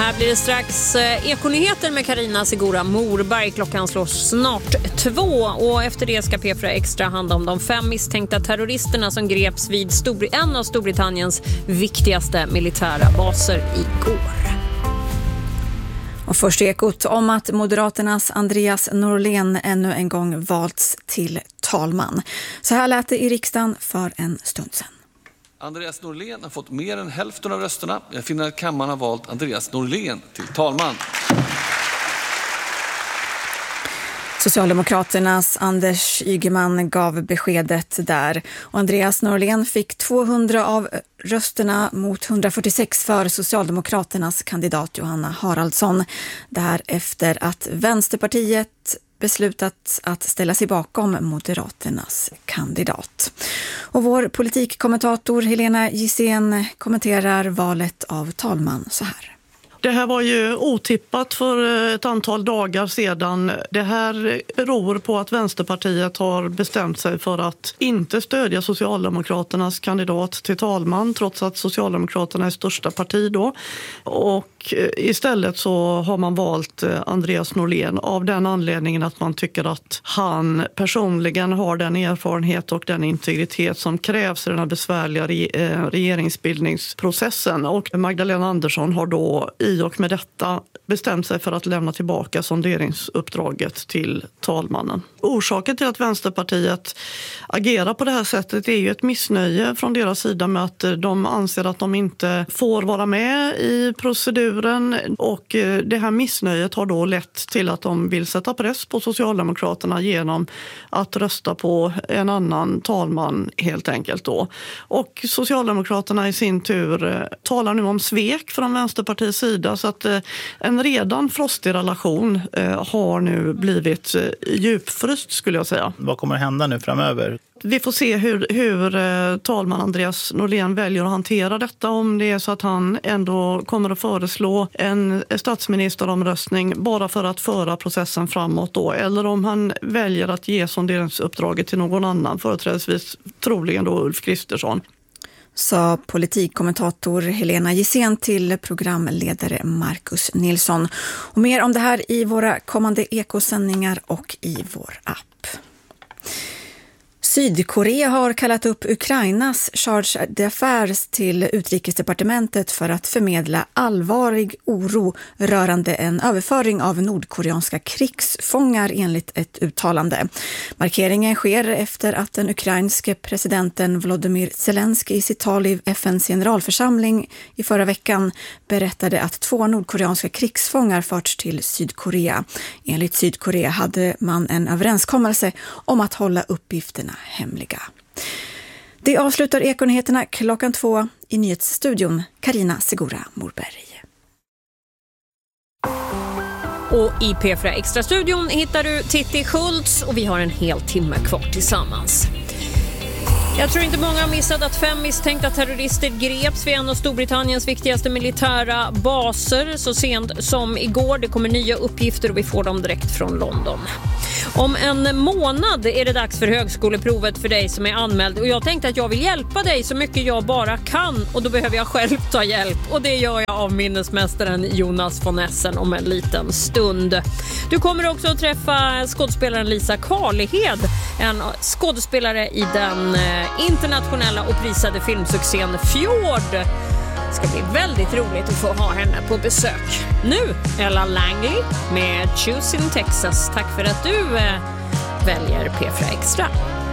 Här blir det strax ekonyheter med Carina Segura Morberg. Klockan slår snart 2 och efter det ska P4 Extra handla om de 5 misstänkta terroristerna som greps vid en av Storbritanniens viktigaste militära baser igår. Och först ekot om att Moderaternas Andreas Norlén ännu en gång valts till talman. Så här lät det i riksdagen för en stund sedan. Andreas Norlén har fått mer än hälften av rösterna. Jag finner att kammaren har valt Andreas Norlén till talman. Socialdemokraternas Anders Ygeman gav beskedet där. Och Andreas Norlén fick 200 av rösterna mot 146 för Socialdemokraternas kandidat Johanna Haraldsson. Därefter att Vänsterpartiet beslutat att ställa sig bakom Moderaternas kandidat. Och vår politikkommentator Helena Gissén kommenterar valet av talman så här. Det här var ju otippat för ett antal dagar sedan. Det här beror på att Vänsterpartiet har bestämt sig för att inte stödja Socialdemokraternas kandidat till talman, trots att Socialdemokraterna är största parti då. Och istället så har man valt Andreas Norlén av den anledningen att man tycker att han personligen har den erfarenhet och den integritet som krävs i den här besvärliga regeringsbildningsprocessen. Och Magdalena Andersson har då i och med detta bestämt sig för att lämna tillbaka sonderingsuppdraget till talmannen. Orsaken till att Vänsterpartiet agerar på det här sättet är ju ett missnöje från deras sida med att de anser att de inte får vara med i proceduren, och det här missnöjet har då lett till att de vill sätta press på Socialdemokraterna genom att rösta på en annan talman helt enkelt då. Och Socialdemokraterna i sin tur talar nu om svek från Vänsterpartiets sida, så att en redan frostig relation har nu blivit djupfryst skulle jag säga. Vad kommer att hända nu framöver? Vi får se hur talman Andreas Norlén väljer att hantera detta, om det är så att han ändå kommer att föreslå en statsministeromröstning bara för att föra processen framåt då, eller om han väljer att ge sonderingsuppdraget till någon annan, företrädesvis troligen då Ulf Kristersson. Sa politikkommentator Helena Gissén till programledare Marcus Nilsson. Och mer om det här i våra kommande ekosändningar och i vår app. Sydkorea har kallat upp Ukrainas charge d'affaires till utrikesdepartementet för att förmedla allvarlig oro rörande en överföring av nordkoreanska krigsfångar enligt ett uttalande. Markeringen sker efter att den ukrainske presidenten Volodymyr Zelensky i sitt tal i FNs generalförsamling i förra veckan berättade att 2 nordkoreanska krigsfångar förts till Sydkorea. Enligt Sydkorea hade man en överenskommelse om att hålla uppgifterna hemliga. Det avslutar ekonyheterna klockan 2 i nyhetsstudion. Carina Segura Morberg. Och i P4 Extra-studion hittar du Titti Schultz och vi har en hel timme kvar tillsammans. Jag tror inte många har missat att 5 misstänkta terrorister greps vid en av Storbritanniens viktigaste militära baser så sent som igår. Det kommer nya uppgifter och vi får dem direkt från London. Om en månad är det dags för högskoleprovet för dig som är anmäld. Och jag tänkte att jag vill hjälpa dig så mycket jag bara kan. Och då behöver jag själv ta hjälp. Och det gör jag av minnesmästaren Jonas von Essen om en liten stund. Du kommer också att träffa skådespelaren Lisa Karlhed. En skådespelare i den internationella och prisade filmsuccén Fjord. Det ska bli väldigt roligt att få ha henne på besök. Nu Ella Langley med Choosing Texas. Tack för att du väljer P4 Extra.